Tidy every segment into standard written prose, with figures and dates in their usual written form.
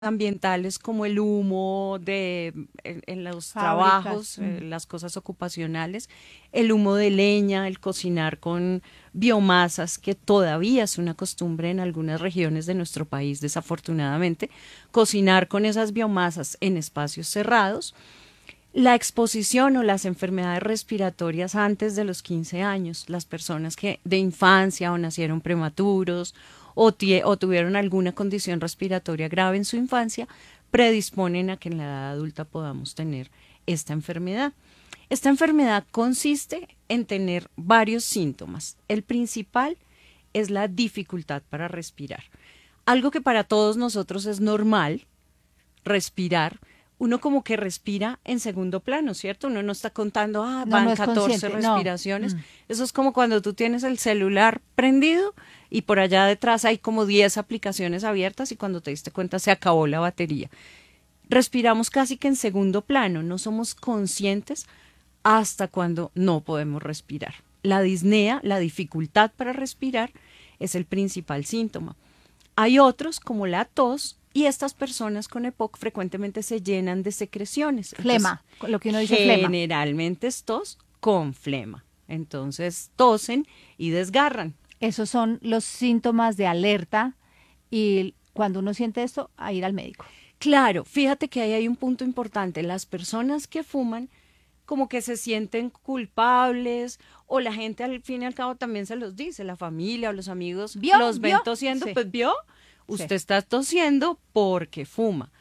ambientales como el humo en los Fábricas. trabajos, las cosas ocupacionales, el humo de leña, el cocinar con biomasas, que todavía es una costumbre en algunas regiones de nuestro país, desafortunadamente, cocinar con esas biomasas en espacios cerrados, la exposición o las enfermedades respiratorias antes de los 15 años, las personas que de infancia o nacieron prematuros o tuvieron alguna condición respiratoria grave en su infancia, predisponen a que en la edad adulta podamos tener esta enfermedad. Esta enfermedad consiste en tener varios síntomas. El principal es la dificultad para respirar. Algo que para todos nosotros es normal, respirar, uno como que respira en segundo plano, ¿cierto? Uno no está contando, No, no van es 14 consciente, no. respiraciones. Eso es como cuando tú tienes el celular prendido y por allá detrás hay como 10 aplicaciones abiertas y cuando te diste cuenta se acabó la batería. Respiramos casi que en segundo plano, no somos conscientes hasta cuando no podemos respirar. La disnea, la dificultad para respirar, es el principal síntoma. Hay otros como la tos y estas personas con EPOC frecuentemente se llenan de secreciones. Entonces, Flema, lo que uno dice flema. generalmente es tos con flema. Entonces tosen y desgarran. Esos son los síntomas de alerta y cuando uno siente esto, a ir al médico. Claro, fíjate que ahí hay un punto importante. Las personas que fuman como que se sienten culpables o la gente al fin y al cabo también se los dice, la familia o los amigos ¿Vio? los ¿Vio? ven tosiendo, Sí, pues vio, sí. usted está tosiendo porque fuma.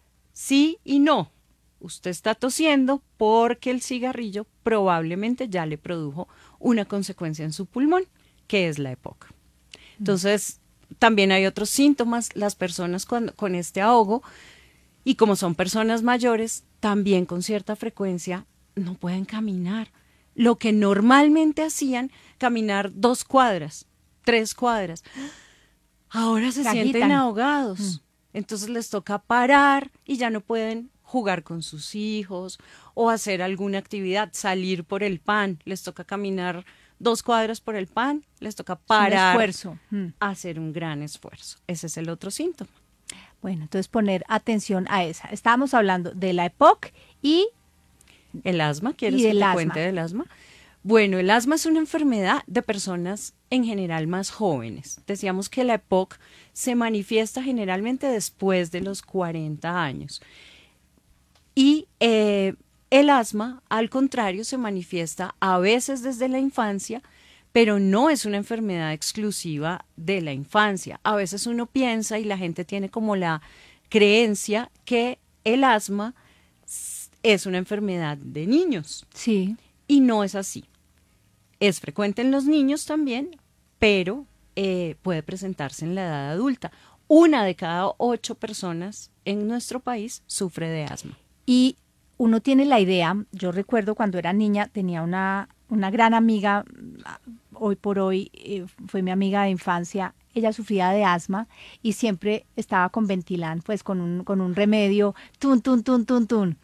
Sí y no. Usted está tosiendo porque el cigarrillo probablemente ya le produjo una consecuencia en su pulmón, que es la EPOC. Entonces, también hay otros síntomas. Las personas con este ahogo, y como son personas mayores, también con cierta frecuencia no pueden caminar. Lo que normalmente hacían, caminar 2 cuadras, 3 cuadras, ahora se Se sienten agitan. Mm. ahogados. Entonces les toca parar y ya no pueden jugar con sus hijos o hacer alguna actividad, salir por el pan. Les toca caminar 2 cuadras por el pan, les toca Es un parar, esfuerzo. Mm. hacer un gran esfuerzo. Ese es el otro síntoma. Bueno, entonces poner atención a esa. Estábamos hablando de la EPOC ¿El asma? y ¿Quieres que del te cuente asma. del asma? Bueno, el asma es una enfermedad de personas en general más jóvenes. Decíamos que la EPOC se manifiesta generalmente después de los 40 años. Y el asma, al contrario, se manifiesta a veces desde la infancia, pero no es una enfermedad exclusiva de la infancia. A veces uno piensa y la gente tiene como la creencia que el asma es una enfermedad de niños Sí. y no es así. Es frecuente en los niños también, pero puede presentarse en la edad adulta. 1 de cada 8 personas en nuestro país sufre de asma. Y uno tiene la idea, yo recuerdo cuando era niña, tenía una gran amiga, hoy por hoy fue mi amiga de infancia, ella sufría de asma y siempre estaba con Ventilan, pues con un remedio, tun, tun, tun, tun, tun.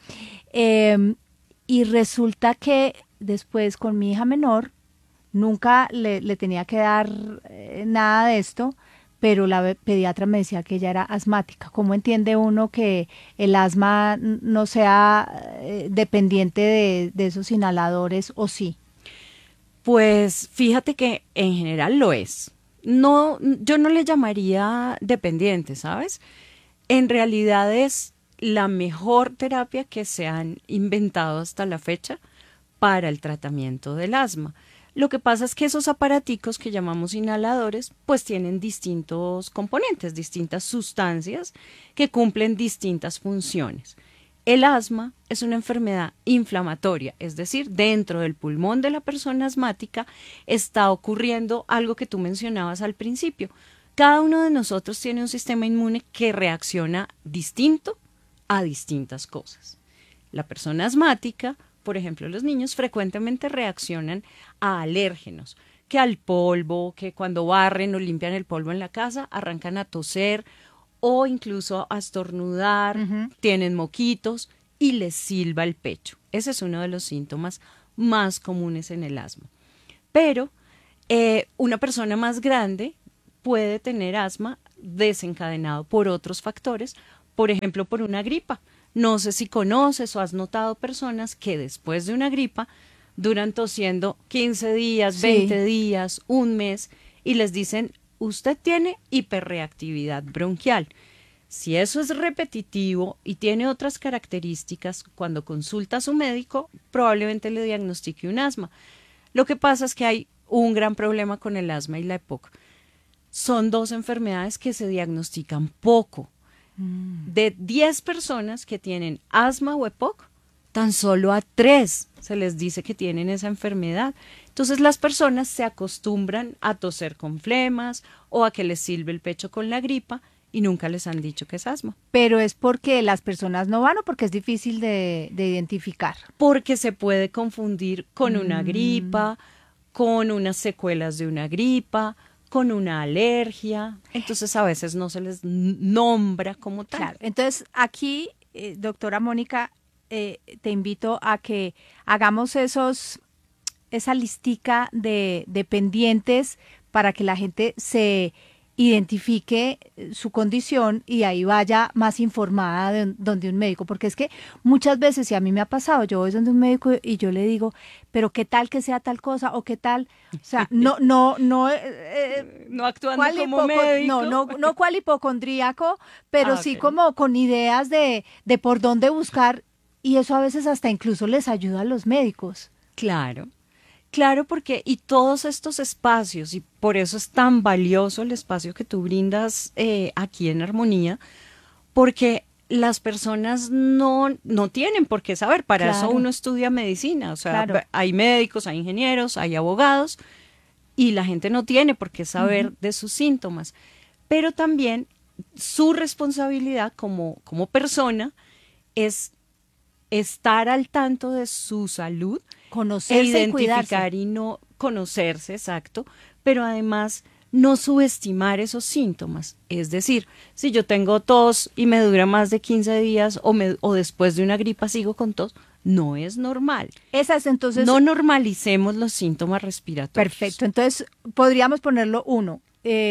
Y resulta que después con mi hija menor, nunca le tenía que dar nada de esto, pero la pediatra me decía que ella era asmática. ¿Cómo entiende uno que el asma no sea dependiente de esos inhaladores o sí? Pues fíjate que en general lo es. No, yo no le llamaría dependiente, ¿sabes? En realidad es la mejor terapia que se han inventado hasta la fecha para el tratamiento del asma. Lo que pasa es que esos aparaticos que llamamos inhaladores, pues tienen distintos componentes, distintas sustancias que cumplen distintas funciones. El asma es una enfermedad inflamatoria, es decir, dentro del pulmón de la persona asmática está ocurriendo algo que tú mencionabas al principio. Cada uno de nosotros tiene un sistema inmune que reacciona distinto a distintas cosas. La persona asmática, por ejemplo, los niños frecuentemente reaccionan a alérgenos, que al polvo, que cuando barren o limpian el polvo en la casa, arrancan a toser o incluso a estornudar, Ujú. tienen moquitos y les silba el pecho. Ese es uno de los síntomas más comunes en el asma. Pero una persona más grande puede tener asma desencadenado por otros factores, por ejemplo, por una gripa. No sé si conoces o has notado personas que después de una gripa duran tosiendo 15 días, Sí. 20 días, un mes y les dicen, usted tiene hiperreactividad bronquial. Si eso es repetitivo y tiene otras características, cuando consulta a su médico, probablemente le diagnostique un asma. Lo que pasa es que hay un gran problema con el asma y la EPOC. Son dos enfermedades que se diagnostican poco. De 10 personas que tienen asma o EPOC, tan solo a 3 se les dice que tienen esa enfermedad. Entonces las personas se acostumbran a toser con flemas o a que les silbe el pecho con la gripa y nunca les han dicho que es asma. Pero es porque las personas no van o porque es difícil de identificar. Porque se puede confundir con una gripa, con unas secuelas de una gripa, con una alergia. Entonces a veces no se les nombra como tal. Claro. Entonces aquí, doctora Mónica, te invito a que hagamos esa listica de pendientes para que la gente se identifique su condición y ahí vaya más informada de donde un médico, porque es que muchas veces, y a mí me ha pasado, yo voy donde un médico y yo le digo, pero qué tal que sea tal cosa o qué tal, o sea, no No actuando cuál como médico. no cual hipocondríaco, pero sí Ok. como con ideas de por dónde buscar, y eso a veces hasta incluso les ayuda a los médicos. Claro, claro, porque y todos estos espacios, y por eso es tan valioso el espacio que tú brindas aquí en Armonía, porque las personas no tienen por qué saber, para eso Claro. uno estudia medicina, o sea, Claro. hay médicos, hay ingenieros, hay abogados, y la gente no tiene por qué saber de sus síntomas, pero también su responsabilidad como persona es estar al tanto de su salud e Conocerse y identificar cuidarse. y no conocerse, exacto, pero además no subestimar esos síntomas. Es decir, si yo tengo tos y me dura más de 15 días o después de una gripa sigo con tos, no es normal. Esas entonces, No normalicemos los síntomas respiratorios. perfecto. Entonces, podríamos ponerlo uno.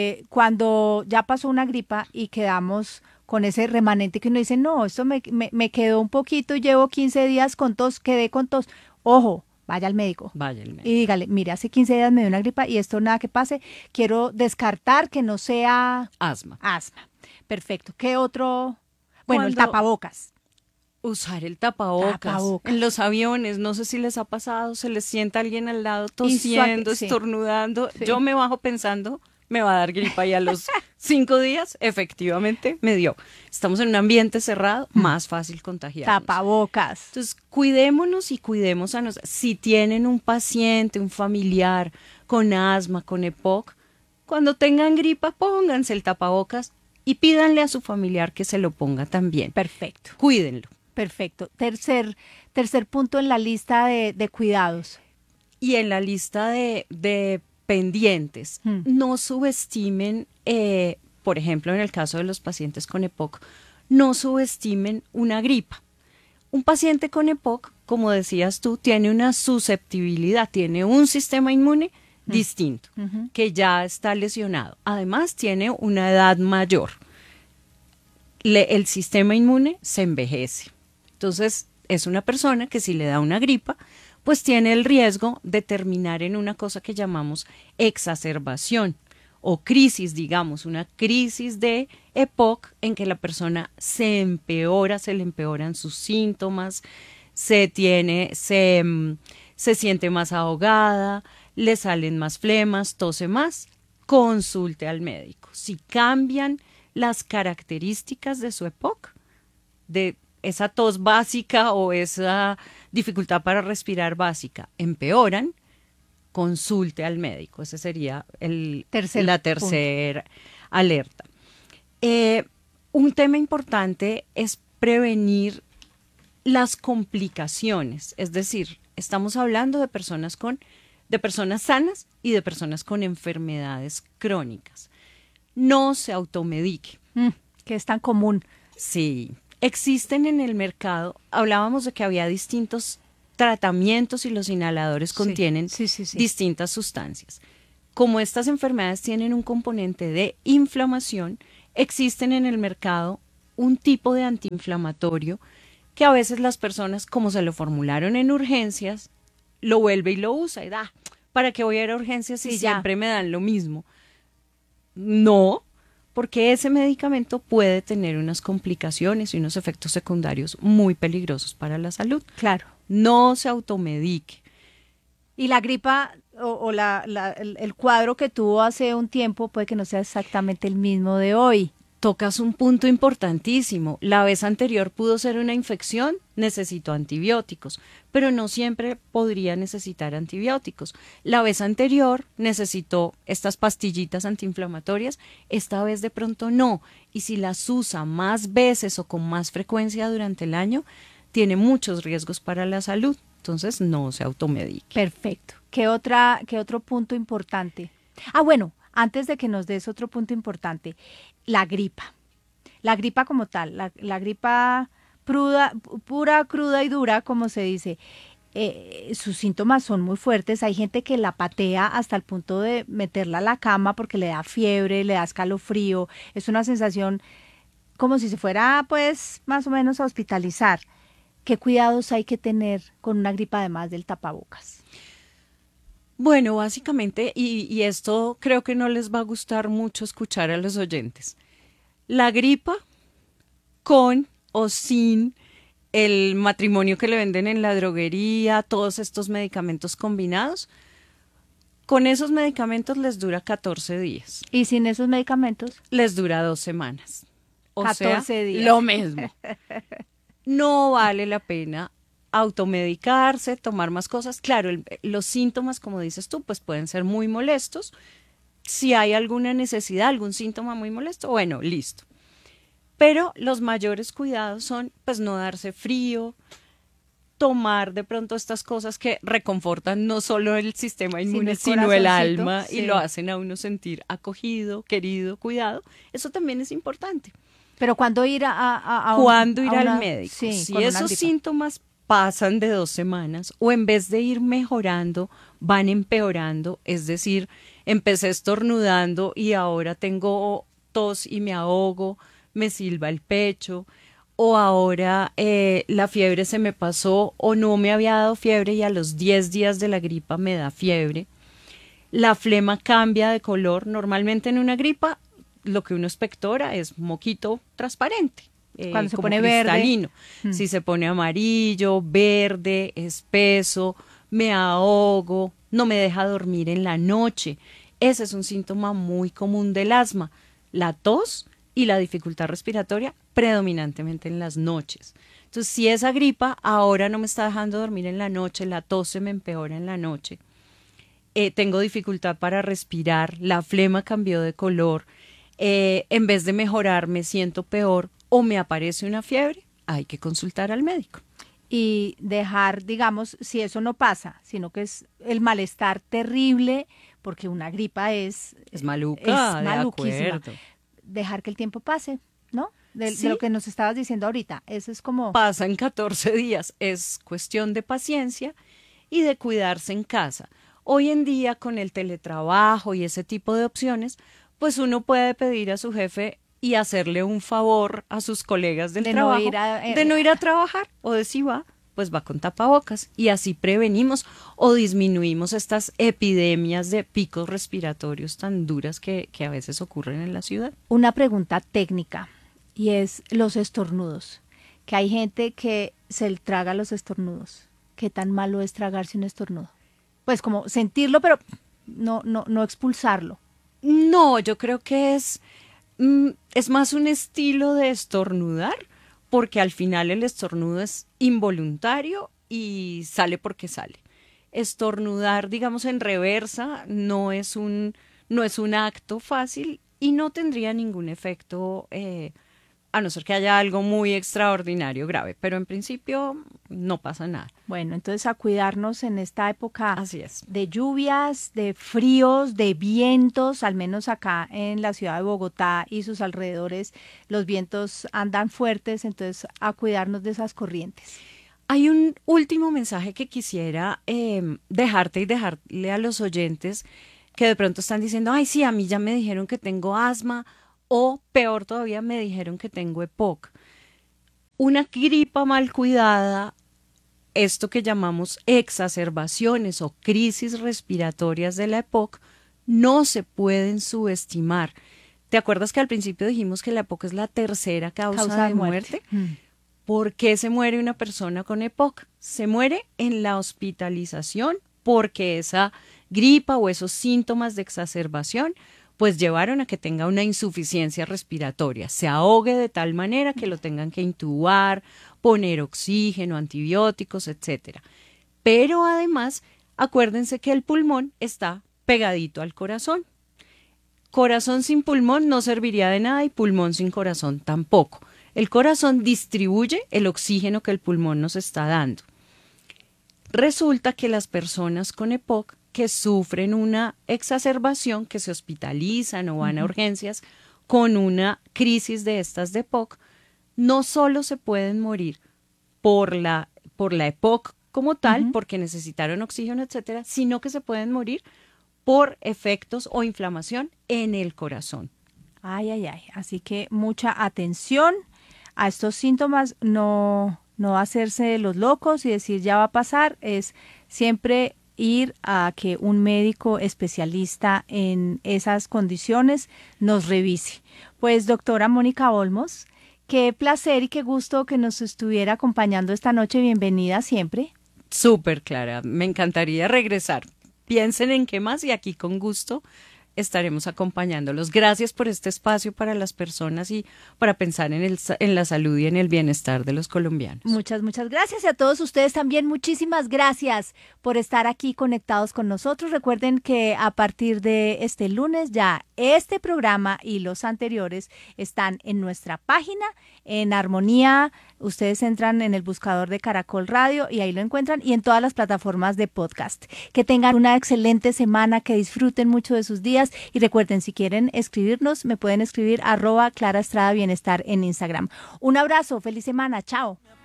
Cuando ya pasó una gripa y quedamos con ese remanente que uno dice, no, esto me quedó un poquito, llevo 15 días con tos, quedé con tos. Ojo, vaya al médico. Vaya el Y médico. dígale, mire, hace 15 días me dio una gripa y esto nada que pase, quiero descartar que no sea Asma. asma. Perfecto. ¿Qué otro? Bueno, el Cuando- tapabocas. Usar el tapabocas. Tapabocas. En los aviones, no sé si les ha pasado, se les sienta alguien al lado Y tosiendo, sí. estornudando. Sí. Yo me bajo pensando, me va a dar gripa y a los 5 días, efectivamente, me dio. Estamos en un ambiente cerrado, más fácil contagiarnos. Tapabocas. Entonces, cuidémonos y cuidemos a nosotros. Si tienen un paciente, un familiar con asma, con EPOC, cuando tengan gripa, pónganse el tapabocas y pídanle a su familiar que se lo ponga también. Perfecto. Cuídenlo. Perfecto. Tercer punto en la lista de cuidados. Y en la lista de pendientes, no subestimen, por ejemplo, en el caso de los pacientes con EPOC, no subestimen una gripa. Un paciente con EPOC, como decías tú, tiene una susceptibilidad, tiene un sistema inmune distinto, que ya está lesionado. Además, tiene una edad mayor. El sistema inmune se envejece. Entonces, es una persona que si le da una gripa, pues tiene el riesgo de terminar en una cosa que llamamos exacerbación o crisis, digamos, una crisis de EPOC en que la persona se le empeoran sus síntomas, se siente más ahogada, le salen más flemas, tose más, consulte al médico. Si cambian las características de su EPOC, de esa tos básica o esa dificultad para respirar básica, empeoran, consulte al médico. Esa sería la tercera alerta. Un tema importante es prevenir las complicaciones, es decir, estamos hablando de personas sanas y de personas con enfermedades crónicas. No se automedique. Que es tan común. Sí, existen en el mercado, hablábamos de que había distintos tratamientos y los inhaladores contienen distintas sustancias. Como estas enfermedades tienen un componente de inflamación, existen en el mercado un tipo de antiinflamatorio que a veces las personas, como se lo formularon en urgencias, lo vuelve y lo usa y da, ¿para qué voy a ir a urgencias si Sí, ya. siempre me dan lo mismo? No, porque ese medicamento puede tener unas complicaciones y unos efectos secundarios muy peligrosos para la salud. Claro. No se automedique. Y la gripa o el cuadro que tuvo hace un tiempo puede que no sea exactamente el mismo de hoy. Tocas un punto importantísimo. La vez anterior pudo ser una infección, necesitó antibióticos, pero no siempre podría necesitar antibióticos. La vez anterior necesitó estas pastillitas antiinflamatorias, esta vez de pronto no. Y si las usa más veces o con más frecuencia durante el año, tiene muchos riesgos para la salud. Entonces no se automedique. Perfecto. ¿Qué otro punto importante? Bueno, antes de que nos des otro punto importante, la gripa. La gripa como tal, la gripa pura, cruda y dura, como se dice. Sus síntomas son muy fuertes. Hay gente que la patea hasta el punto de meterla a la cama porque le da fiebre, le da escalofrío. Es una sensación como si se fuera, pues, más o menos a hospitalizar. ¿Qué cuidados hay que tener con una gripa además del tapabocas? Bueno, básicamente, y esto creo que no les va a gustar mucho escuchar a los oyentes. La gripa, con o sin el matrimonio que le venden en la droguería, todos estos medicamentos combinados, con esos medicamentos les dura 14 días. ¿Y sin esos medicamentos? Les dura 2 semanas. O 14 sea, días. lo mismo. No vale la pena automedicarse, tomar más cosas. Claro, los síntomas, como dices tú, pues pueden ser muy molestos. Si hay alguna necesidad, algún síntoma muy molesto, bueno, listo. Pero los mayores cuidados son, pues, no darse frío, tomar de pronto estas cosas que reconfortan no solo el sistema inmune, sino el alma, sí. y lo hacen a uno sentir acogido, querido, cuidado. Eso también es importante. Pero ¿cuándo ir ¿Cuándo ir a al médico? Sí, Si con una esos gripa. síntomas pasan de 2 semanas o en vez de ir mejorando, van empeorando, es decir, empecé estornudando y ahora tengo tos y me ahogo, me silba el pecho, o ahora la fiebre se me pasó o no me había dado fiebre y a los 10 días de la gripa me da fiebre. La flema cambia de color. Normalmente en una gripa lo que uno expectora es moquito transparente, Cuando se como pone cristalino. verde. Si se pone amarillo, verde, espeso, me ahogo, no me deja dormir en la noche. Ese es un síntoma muy común del asma. La tos y la dificultad respiratoria predominantemente en las noches. Entonces, si esa gripa ahora no me está dejando dormir en la noche, la tos se me empeora en la noche, tengo dificultad para respirar, la flema cambió de color, en vez de mejorar me siento peor o me aparece una fiebre, hay que consultar al médico. Y dejar, digamos, si eso no pasa, sino que es el malestar terrible, porque una gripa es maluca, es maluquísima. de acuerdo. Dejar que el tiempo pase, ¿no? De Sí. lo que nos estabas diciendo ahorita. Eso es como... Pasan 14 días, es cuestión de paciencia y de cuidarse en casa. Hoy en día, con el teletrabajo y ese tipo de opciones, pues uno puede pedir a su jefe y hacerle un favor a sus colegas del De no trabajo ir de no ir a trabajar, o de si va, pues va con tapabocas, y así prevenimos o disminuimos estas epidemias de picos respiratorios tan duras que a veces ocurren en la ciudad. Una pregunta técnica, y es los estornudos. Que hay gente que se traga los estornudos. ¿Qué tan malo es tragarse un estornudo? Pues como sentirlo, pero no expulsarlo. No, yo creo que es más un estilo de estornudar, porque al final el estornudo es involuntario y sale porque sale. Estornudar, digamos, en reversa no es un acto fácil y no tendría ningún efecto, a no ser que haya algo muy extraordinario, grave, pero en principio no pasa nada. Bueno, entonces a cuidarnos en esta época Así es. de lluvias, de fríos, de vientos, al menos acá en la ciudad de Bogotá y sus alrededores, los vientos andan fuertes, entonces a cuidarnos de esas corrientes. Hay un último mensaje que quisiera dejarte y dejarle a los oyentes que de pronto están diciendo, ay, sí, a mí ya me dijeron que tengo asma O peor todavía, me dijeron que tengo EPOC. Una gripa mal cuidada, esto que llamamos exacerbaciones o crisis respiratorias de la EPOC, no se pueden subestimar. ¿Te acuerdas que al principio dijimos que la EPOC es la tercera causa de muerte? ¿Por qué se muere una persona con EPOC? Se muere en la hospitalización porque esa gripa o esos síntomas de exacerbación pues llevaron a que tenga una insuficiencia respiratoria, se ahogue de tal manera que lo tengan que intubar, poner oxígeno, antibióticos, etcétera. Pero además, acuérdense que el pulmón está pegadito al corazón. Corazón sin pulmón no serviría de nada y pulmón sin corazón tampoco. El corazón distribuye el oxígeno que el pulmón nos está dando. Resulta que las personas con EPOC que sufren una exacerbación, que se hospitalizan o van a urgencias con una crisis de estas de EPOC, no solo se pueden morir por la EPOC como tal, porque necesitaron oxígeno, etcétera, sino que se pueden morir por efectos o inflamación en el corazón. Ay, ay, ay. Así que mucha atención a estos síntomas, no hacerse los locos y decir ya va a pasar, es siempre ir a que un médico especialista en esas condiciones nos revise. Pues doctora Mónica Olmos, qué placer y qué gusto que nos estuviera acompañando esta noche. Bienvenida siempre. Súper, Clara, me encantaría regresar. Piensen en qué más y aquí con gusto estaremos acompañándolos. Gracias por este espacio para las personas y para pensar en la salud y en el bienestar de los colombianos. Muchas gracias y a todos ustedes también muchísimas gracias por estar aquí conectados con nosotros. Recuerden que a partir de este lunes ya este programa y los anteriores están en nuestra página, en Armonía. Ustedes entran en el buscador de Caracol Radio y ahí lo encuentran y en todas las plataformas de podcast. Que tengan una excelente semana, que disfruten mucho de sus días y recuerden, si quieren escribirnos, me pueden escribir @Clara Estrada Bienestar en Instagram. Un abrazo, feliz semana, chao.